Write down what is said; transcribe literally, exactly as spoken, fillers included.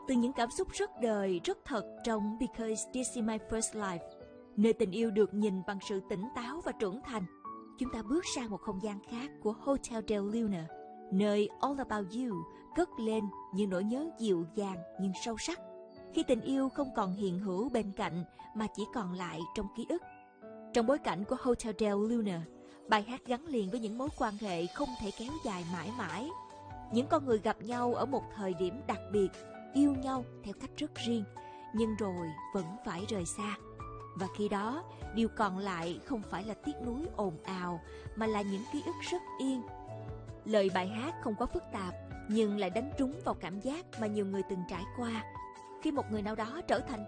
từ những cảm xúc rất đời, rất thật trong Because This Is My First Life, nơi tình yêu được nhìn bằng sự tỉnh táo và trưởng thành, chúng ta bước sang một không gian khác của Hotel Del Luna, nơi All About You cất lên những nỗi nhớ dịu dàng nhưng sâu sắc, khi tình yêu không còn hiện hữu bên cạnh mà chỉ còn lại trong ký ức. Trong bối cảnh của Hotel Del Luna, bài hát gắn liền với những mối quan hệ không thể kéo dài mãi mãi. Những con người gặp nhau ở một thời điểm đặc biệt, yêu nhau theo cách rất riêng, nhưng rồi vẫn phải rời xa. Và khi đó, điều còn lại không phải là tiếc nuối ồn ào, mà là những ký ức rất yên. Lời bài hát không quá phức tạp, nhưng lại đánh trúng vào cảm giác mà nhiều người từng trải qua. Khi một người nào đó trở thành